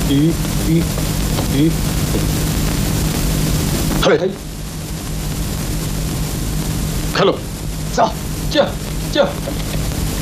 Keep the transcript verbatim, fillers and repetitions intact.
咦咦咦，开开，开了， 走， 叫叫。